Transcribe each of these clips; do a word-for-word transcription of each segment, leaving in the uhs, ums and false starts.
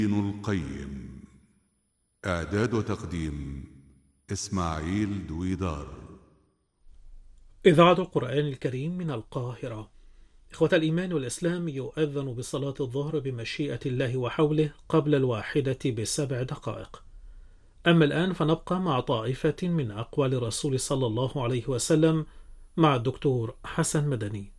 ابن القيم. إعداد وتقديم إسماعيل دويدار. إذاعة القرآن الكريم من القاهرة. إخوة الإيمان والإسلام، يؤذن بصلاة الظهر بمشيئة الله وحوله قبل الواحدة بسبع دقائق. أما الآن فنبقى مع طائفة من أقوال الرسول صلى الله عليه وسلم مع الدكتور حسن مدني.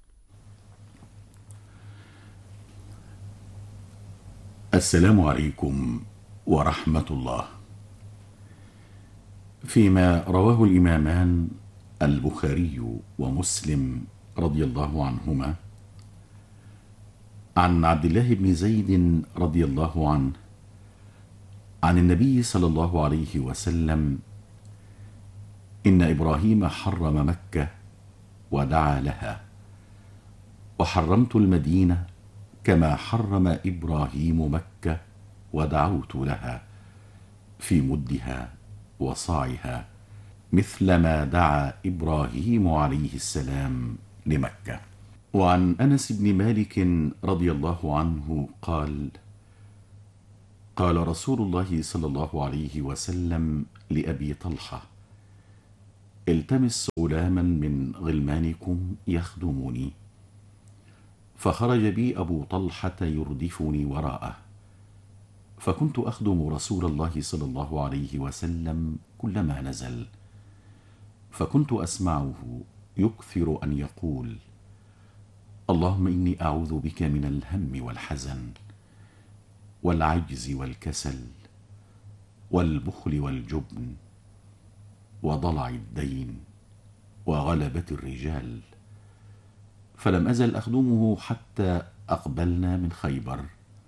السلام عليكم ورحمة الله. فيما رواه الإمامان البخاري ومسلم رضي الله عنهما عن عبد الله بن زيد رضي الله عنه عن النبي صلى الله عليه وسلم: إن إبراهيم حرم مكة ودعا لها، وحرمت المدينة كما حرم إبراهيم مكة ودعوت لها، في مدها وصاعها، مثل ما دعا إبراهيم عليه السلام لمكة. وعن أنس بن مالك رضي الله عنه قال: قال رسول الله صلى الله عليه وسلم لأبي طلحة: التمس غلاما من غلمانكم يخدمني. فخرج بي أبو طلحة يردفني وراءه، فكنت أخدم رسول الله صلى الله عليه وسلم كلما نزل، فكنت أسمعه يكثر أن يقول: اللهم إني أعوذ بك من الهم والحزن والعجز والكسل والبخل والجبن وضلع الدين وغلبة الرجال. فلم أزل أخدمه حتى أقبلنا من خيبر،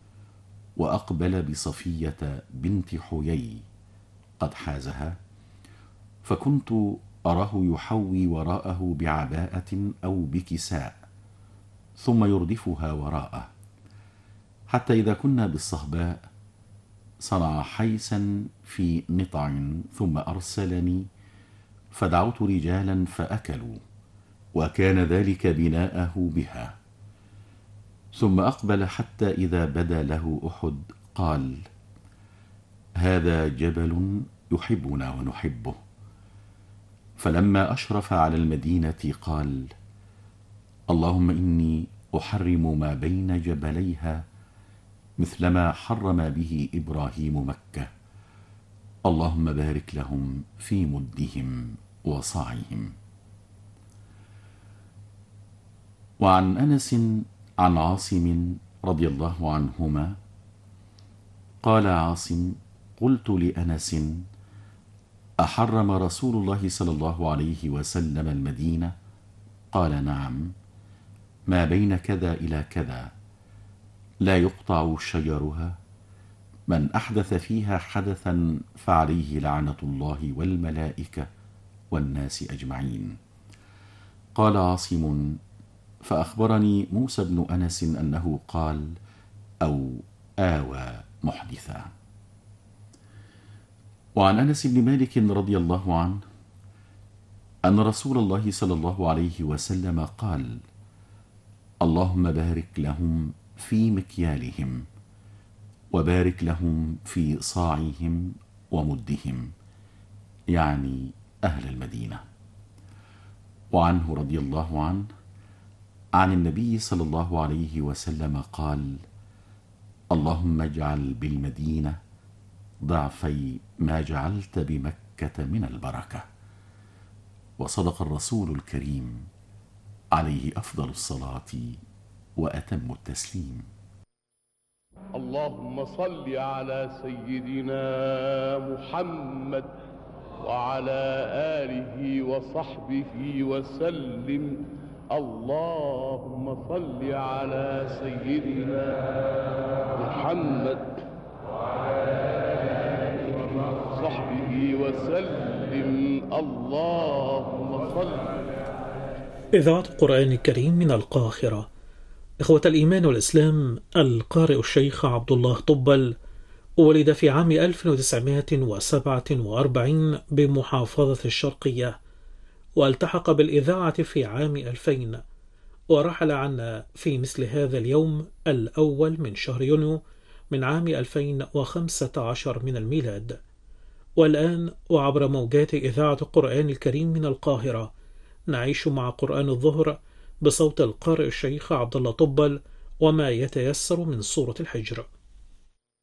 وأقبل بصفية بنت حيي قد حازها، فكنت أراه يحوي وراءه بعباءة أو بكساء، ثم يردفها وراءه، حتى إذا كنا بالصهباء صنع حيسا في نطع، ثم أرسلني فدعوت رجالا فأكلوا، وكان ذلك بناءه بها. ثم أقبل حتى إذا بدا له أحد قال: هذا جبل يحبنا ونحبه. فلما أشرف على المدينة قال: اللهم إني أحرم ما بين جبليها مثلما حرم به إبراهيم مكة، اللهم بارك لهم في مدهم وصاعهم. وعن أنس عن عاصم رضي الله عنهما قال عاصم: قلت لأنس: أحرم رسول الله صلى الله عليه وسلم المدينة؟ قال: نعم، ما بين كذا إلى كذا، لا يقطع شجرها، من أحدث فيها حدثا فعليه لعنة الله والملائكة والناس أجمعين. قال عاصم: فأخبرني موسى بن أنس أنه قال: أو آوى محدثا. وعن أنس بن مالك رضي الله عنه أن رسول الله صلى الله عليه وسلم قال: اللهم بارك لهم في مكيالهم، وبارك لهم في صاعهم ومدهم، يعني أهل المدينة. وعنه رضي الله عنه عن النبي صلى الله عليه وسلم قال: اللهم اجعل بالمدينة ضعفي ما جعلت بمكة من البركة. وصدق الرسول الكريم عليه أفضل الصلاة وأتم التسليم. اللهم صل على سيدنا محمد وعلى آله وصحبه وسلم. اللهم صل على سيدنا محمد وعلى آله وصحبه وسلم. اللهم صل. إذاعة القرآن الكريم من القاهرة. إخوة الإيمان والإسلام، القارئ الشيخ عبد الله طبل ولد في عام ألف وتسعمائة وسبعة وأربعين بمحافظة الشرقية، والتحق بالإذاعة في عام ألفين، ورحل عنا في مثل هذا اليوم الأول من شهر يونيو من عام ألفين وخمسة عشر من الميلاد. والآن وعبر موجات إذاعة القرآن الكريم من القاهرة نعيش مع قرآن الظهر بصوت القارئ الشيخ عبد الله طبل وما يتيسر من سورة الحجر.